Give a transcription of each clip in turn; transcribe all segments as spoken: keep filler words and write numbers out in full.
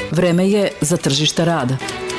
Vreme je za tržište rada.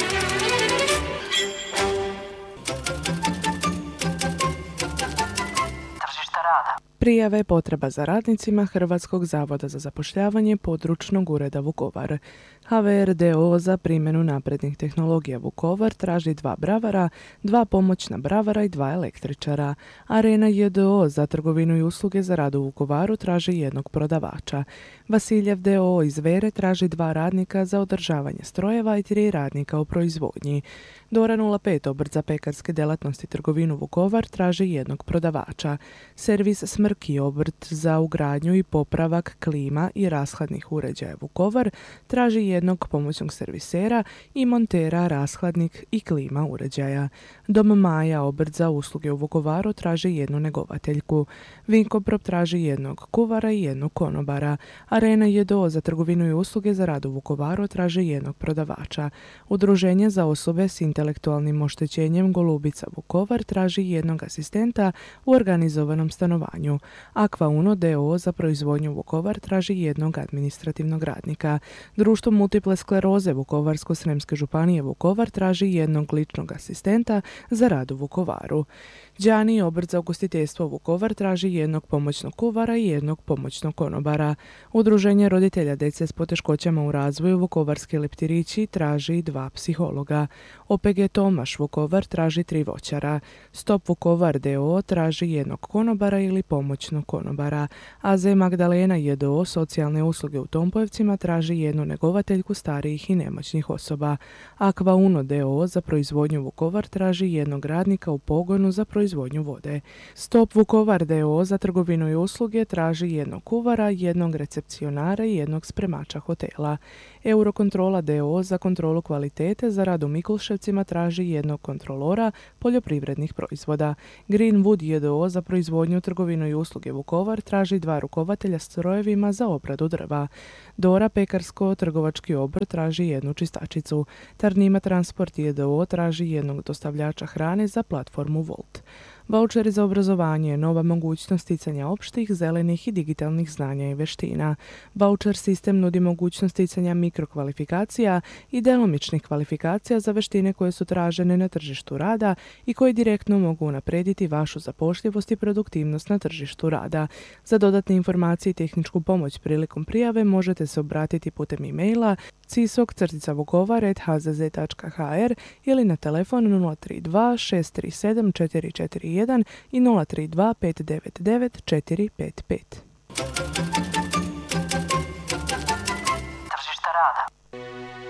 Prijave potreba za radnicima Hrvatskog zavoda za zapošljavanje područnog ureda Vukovar. H V R d o o za primjenu naprednih tehnologija Vukovar traži dva bravara, dva pomoćna bravara i dva električara. Arena J D O za trgovinu i usluge za rad u Vukovaru traži jednog prodavača. Vasiljev d o o iz Vere traži dva radnika za održavanje strojeva i tri radnika u proizvodnji. Dora nula pet obrt za pekarske djelatnosti trgovinu Vukovar traži jednog prodavača. Servis Smrki obrt za ugradnju i popravak klima i rashladnih uređaja Vukovar traži jednog pomoćnog servisera i montera rashladnik i klima uređaja. Dom Maja obrt za usluge u Vukovaru traži jednu negovateljku. Vinkoprop traži jednog kuvara i jednog konobara. Arena J D O za trgovinu i usluge za rad u Vukovaru traži jednog prodavača. Udruženje za osobe s intelektualnim oštećenjem Golubica Vukovar traži jednog asistenta u organizovanom stanovanju. Aqua Uno d o o za proizvodnju Vukovar traži jednog administrativnog radnika. Društvo multiple skleroze Vukovarsko-srijemske županije Vukovar traži jednog ličnog asistenta za rad u Vukovaru. Đani obrt za ugostiteljstvo Vukovar traži jednog pomoćnog kuvara i jednog pomoćnog konobara. Udruženje roditelja djece s poteškoćama u razvoju Vukovarski leptirići traži dva psihologa. O P G Tomaš Vukovar traži tri voćara. Stop Vukovar d o o traži jednog konobara ili pomoćnog konobara. A Z Magdalena J D O socijalne usluge u Tompojevcima traži jednu negovateljku starijih i nemoćnih osoba. Aqua Uno d o o za proizvodnju Vukovar traži jednog radnika u pogonu za proizvodnju vode. Stop Vukovar d o o za trgovinu i usluge traži jednog kuvara, jednog recepcionara i jednog spremača hotela. Eurokontrola d o o za kontrolu kvalitete za rad u Mikulševcima traži jednog kontrolora poljoprivrednih proizvoda. Greenwood J D O za proizvodnju, trgovinu i usluge Vukovar traži dva rukovatelja strojevima za obradu drva. Dora pekarsko-trgovački obrt traži jednu čistačicu. Tarnima Transport J D O traži jednog dostavljača hrane za platformu Volt. Vaučeri za obrazovanje je nova mogućnost sticanja opštih, zelenih i digitalnih znanja i vještina. Vaučer sistem nudi mogućnost sticanja mikrokvalifikacija i djelomičnih kvalifikacija za vještine koje su tražene na tržištu rada i koje direktno mogu unaprijediti vašu zapošljivost i produktivnost na tržištu rada. Za dodatne informacije i tehničku pomoć prilikom prijave možete se obratiti putem e-maila cisok crtica vukovar at h z z tačka h r ili na telefon nula tri dva šest tri sedam četiri četiri jedan i nula tri dva pet devet devet četiri pet pet. Tržište rada.